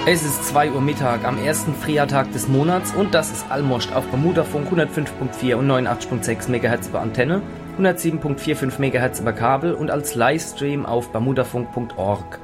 Es ist 2 Uhr Mittag am ersten Feiertag des Monats und das ist Almost auf Bermudafunk 105.4 und 89.6 MHz über Antenne, 107.45 MHz über Kabel und als Livestream auf bermudafunk.org.